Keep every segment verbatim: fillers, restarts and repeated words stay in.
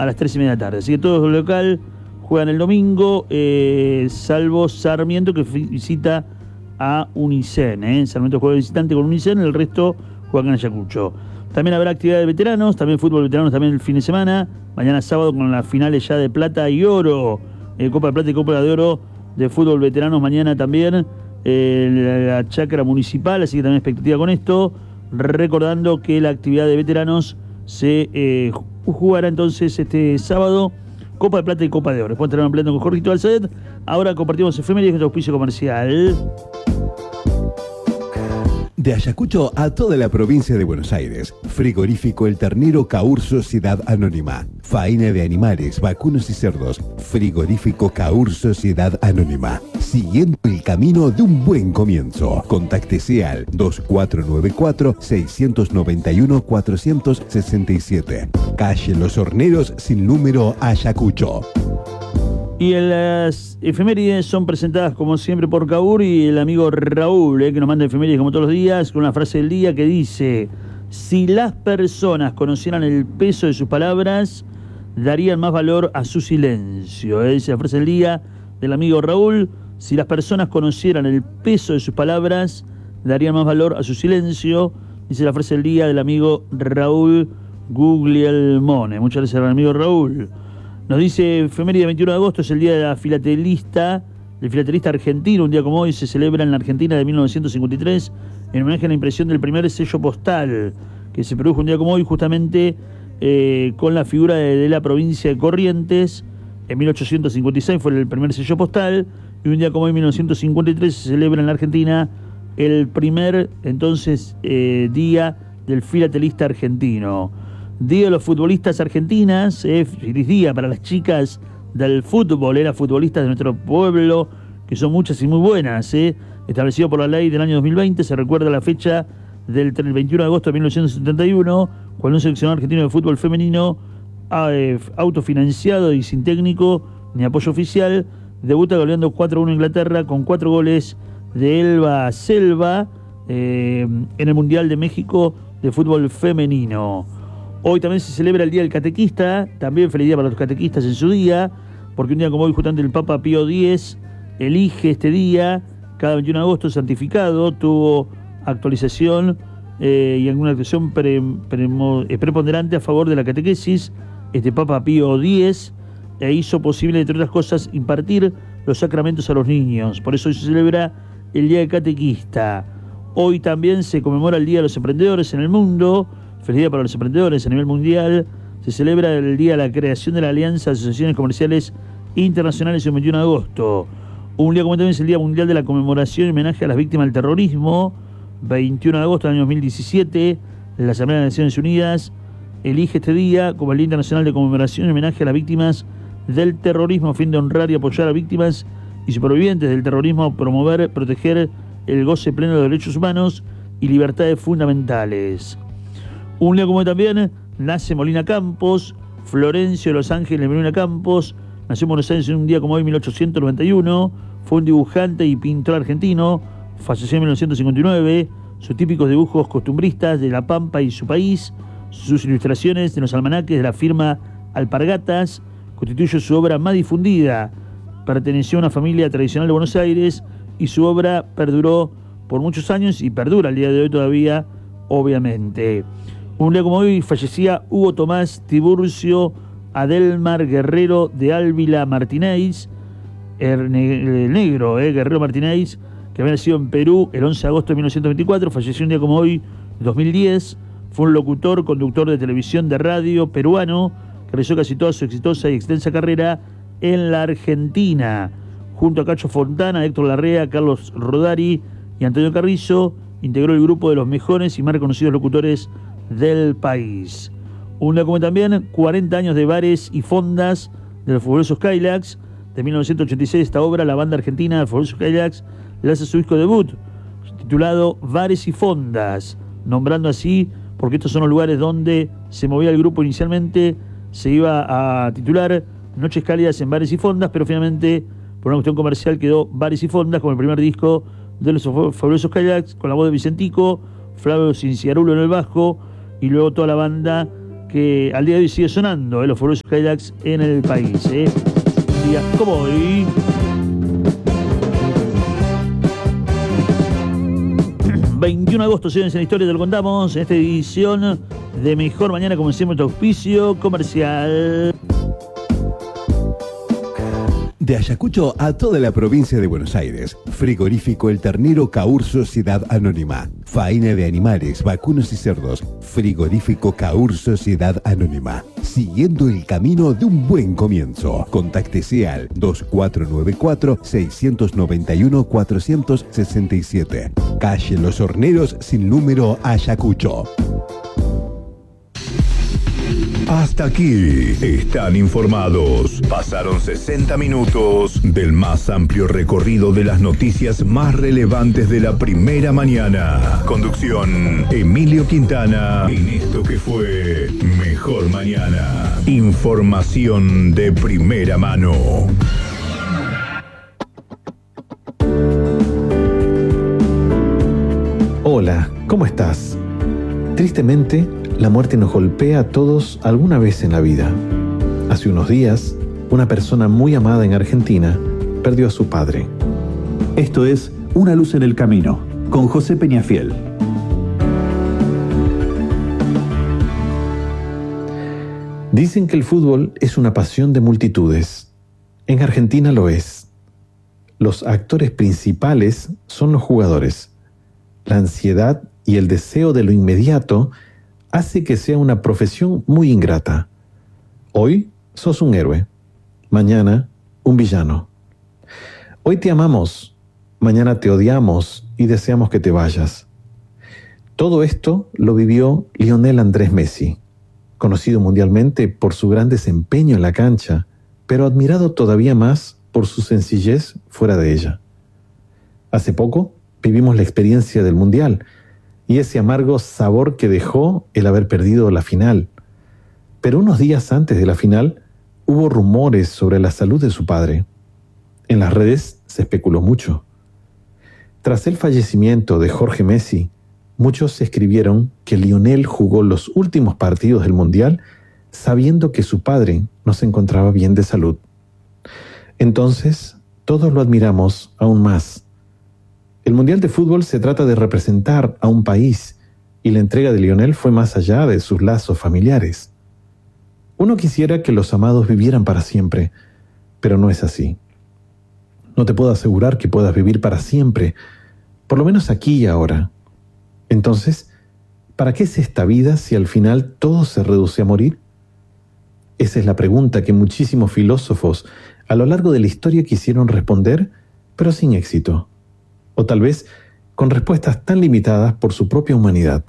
a las tres y media de la tarde. Así que todos los local juegan el domingo, eh, salvo Sarmiento, que visita a Unicen. ¿eh? Sarmiento juega visitante con Unicen, el resto juegan en Ayacucho. También habrá actividad de veteranos, también fútbol de veteranos también el fin de semana. Mañana sábado con las finales ya de plata y oro. Eh, Copa de Plata y Copa de Oro de fútbol veteranos mañana también. Eh, la chacra municipal, así que también expectativa con esto. Recordando que la actividad de veteranos se eh, jugará entonces este sábado. Copa de Plata y Copa de Oro. Después estarán hablando con Jorgito Alzadet. Ahora compartimos efemérides con auspicio comercial. De Ayacucho a toda la provincia de Buenos Aires. Frigorífico El Ternero Caur Sociedad Anónima. Faena de animales, vacunos y cerdos. Frigorífico Caur Sociedad Anónima. Siguiendo el camino de un buen comienzo. Contáctese al dos cuatro nueve cuatro, seis nueve uno, cuatro seis siete. Calle Los Horneros sin número Ayacucho. Y las efemérides son presentadas como siempre por Caur y el amigo Raúl, eh, que nos manda efemérides como todos los días, con una frase del día que dice: si las personas conocieran el peso de sus palabras, darían más valor a su silencio. Eh, dice la frase del día del amigo Raúl: si las personas conocieran el peso de sus palabras, darían más valor a su silencio. Dice la frase del día del amigo Raúl Guglielmone. Muchas gracias al amigo Raúl. Nos dice efeméride veintiuno de agosto, es el día de la filatelista, del filatelista argentino. Un día como hoy se celebra en la Argentina de mil novecientos cincuenta y tres en homenaje a la impresión del primer sello postal, que se produjo un día como hoy justamente eh, con la figura de, de la provincia de Corrientes. En mil ochocientos cincuenta y seis fue el primer sello postal, y un día como hoy, en mil novecientos cincuenta y tres, se celebra en la Argentina el primer entonces eh, día del filatelista argentino. Día de los futbolistas argentinas, eh, feliz día para las chicas del fútbol, eh, las futbolistas de nuestro pueblo, que son muchas y muy buenas. Eh. Establecido por la ley del año dos mil veinte, se recuerda la fecha del veintiuno de agosto de mil novecientos setenta y uno, cuando un seleccionado argentino de fútbol femenino, eh, autofinanciado y sin técnico ni apoyo oficial, debuta goleando cuatro a uno a Inglaterra con cuatro goles de Elba Selva eh, en el Mundial de México de fútbol femenino. Hoy también se celebra el Día del Catequista, también feliz día para los catequistas en su día, porque un día como hoy justamente el Papa Pío X elige este día, cada veintiuno de agosto santificado, tuvo actualización eh, y alguna actuación pre, pre, preponderante a favor de la catequesis, este Papa Pío X, e hizo posible, entre otras cosas, impartir los sacramentos a los niños. Por eso hoy se celebra el Día del Catequista. Hoy también se conmemora el Día de los Emprendedores en el mundo. Feliz día para los emprendedores a nivel mundial. Se celebra el día de la creación de la Alianza de Asociaciones Comerciales Internacionales el veintiuno de agosto. Un día como también es el Día Mundial de la Conmemoración y Homenaje a las Víctimas del Terrorismo. veintiuno de agosto del año dos mil diecisiete, la Asamblea de Naciones Unidas elige este día como el Día Internacional de Conmemoración y Homenaje a las Víctimas del Terrorismo, a fin de honrar y apoyar a víctimas y supervivientes del terrorismo, promover, proteger el goce pleno de derechos humanos y libertades fundamentales. Un día como hoy también nace Molina Campos, Florencio de Los Ángeles Molina Campos, nació en Buenos Aires en un día como hoy, mil ochocientos noventa y uno, fue un dibujante y pintor argentino, falleció en mil novecientos cincuenta y nueve, sus típicos dibujos costumbristas de La Pampa y su país, sus ilustraciones de los almanaques de la firma Alpargatas, constituye su obra más difundida. Perteneció a una familia tradicional de Buenos Aires y su obra perduró por muchos años y perdura al día de hoy todavía, obviamente. Un día como hoy fallecía Hugo Tomás Tiburcio Adelmar Guerrero de Ávila Martínez, el negro, eh, Guerrero Martínez, que había nacido en Perú el once de agosto de mil novecientos veinticuatro, falleció un día como hoy, dos mil diez, fue un locutor, conductor de televisión, de radio peruano, que realizó casi toda su exitosa y extensa carrera en la Argentina, junto a Cacho Fontana, Héctor Larrea, Carlos Rodari y Antonio Carrizo, integró el grupo de los mejores y más reconocidos locutores del país. Un día como también, cuarenta años de bares y fondas de los fabulosos Cadillacs. De mil novecientos ochenta y seis, esta obra, la banda argentina de los fabulosos Cadillacs le hace su disco debut, titulado Bares y Fondas, nombrando así porque estos son los lugares donde se movía el grupo inicialmente. Se iba a titular Noches Cálidas en Bares y Fondas, pero finalmente, por una cuestión comercial, quedó Bares y Fondas como el primer disco de los fabulosos Cadillacs, con la voz de Vicentico, Flavio Cinciarulo en el bajo, y luego toda la banda que al día de hoy sigue sonando, ¿eh? Los fabulosos Cadillacs en el país. ¿eh? Un día como hoy. veintiuno de agosto, señores, en la historia te lo contamos en esta edición de Mejor Mañana, como siempre, tu auspicio comercial. De Ayacucho a toda la provincia de Buenos Aires, Frigorífico El Ternero Caur Sociedad Anónima. Faena de animales, vacunos y cerdos. Frigorífico Caur Sociedad Anónima. Siguiendo el camino de un buen comienzo. Contáctese al dos cuatro nueve cuatro, seis nueve uno, cuatro seis siete. Calle Los Horneros, sin número, Ayacucho. Hasta aquí están informados. Pasaron sesenta minutos del más amplio recorrido de las noticias más relevantes de la primera mañana. Conducción, Emilio Quintana, en esto que fue Mejor Mañana. Información de primera mano. Hola, ¿cómo estás? Tristemente, la muerte nos golpea a todos alguna vez en la vida. Hace unos días, una persona muy amada en Argentina perdió a su padre. Esto es Una luz en el camino, con José Peñafiel. Dicen que el fútbol es una pasión de multitudes. En Argentina lo es. Los actores principales son los jugadores. La ansiedad y el deseo de lo inmediato hace que sea una profesión muy ingrata. Hoy sos un héroe, mañana un villano. Hoy te amamos, mañana te odiamos y deseamos que te vayas. Todo esto lo vivió Lionel Andrés Messi, conocido mundialmente por su gran desempeño en la cancha, pero admirado todavía más por su sencillez fuera de ella. Hace poco vivimos la experiencia del Mundial, y ese amargo sabor que dejó el haber perdido la final. Pero unos días antes de la final, hubo rumores sobre la salud de su padre. En las redes se especuló mucho. Tras el fallecimiento de Jorge Messi, muchos escribieron que Lionel jugó los últimos partidos del Mundial sabiendo que su padre no se encontraba bien de salud. Entonces, todos lo admiramos aún más. El Mundial de Fútbol se trata de representar a un país y la entrega de Lionel fue más allá de sus lazos familiares. Uno quisiera que los amados vivieran para siempre, pero no es así. No te puedo asegurar que puedas vivir para siempre, por lo menos aquí y ahora. Entonces, ¿para qué es esta vida si al final todo se reduce a morir? Esa es la pregunta que muchísimos filósofos a lo largo de la historia quisieron responder, pero sin éxito. O tal vez con respuestas tan limitadas por su propia humanidad.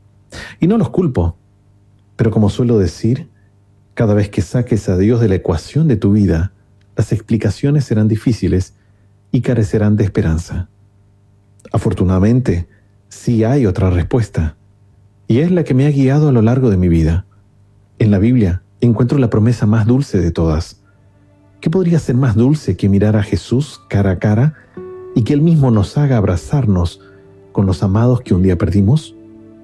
Y no los culpo, pero como suelo decir, cada vez que saques a Dios de la ecuación de tu vida, las explicaciones serán difíciles y carecerán de esperanza. Afortunadamente, sí hay otra respuesta, y es la que me ha guiado a lo largo de mi vida. En la Biblia encuentro la promesa más dulce de todas. ¿Qué podría ser más dulce que mirar a Jesús cara a cara y que Él mismo nos haga abrazarnos con los amados que un día perdimos?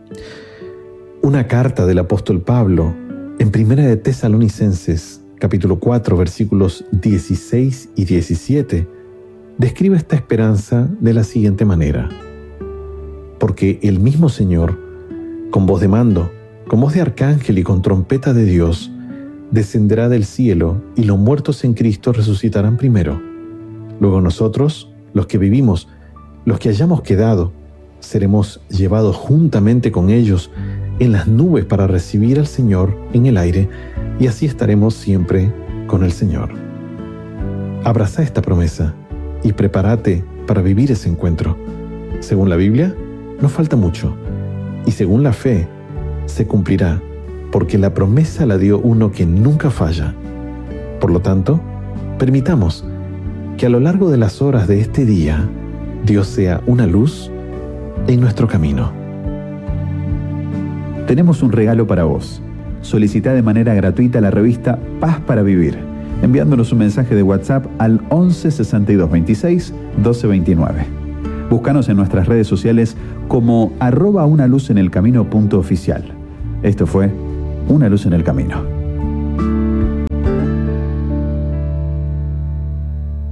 Una carta del apóstol Pablo en Primera de Tesalonicenses, capítulo cuatro, versículos dieciséis y diecisiete, describe esta esperanza de la siguiente manera. Porque el mismo Señor, con voz de mando, con voz de arcángel y con trompeta de Dios, descenderá del cielo y los muertos en Cristo resucitarán primero. Luego nosotros, los que vivimos, los que hayamos quedado, seremos llevados juntamente con ellos en las nubes para recibir al Señor en el aire y así estaremos siempre con el Señor. Abraza esta promesa y prepárate para vivir ese encuentro. Según la Biblia, no falta mucho y según la fe, se cumplirá porque la promesa la dio uno que nunca falla. Por lo tanto, permitamos que a lo largo de las horas de este día, Dios sea una luz en nuestro camino. Tenemos un regalo para vos. Solicita de manera gratuita la revista Paz para Vivir, enviándonos un mensaje de WhatsApp al once sesenta y dos veintiséis doce veintinueve. Búscanos en nuestras redes sociales como arroba una luz en el camino punto oficial. Esto fue una luz en el camino.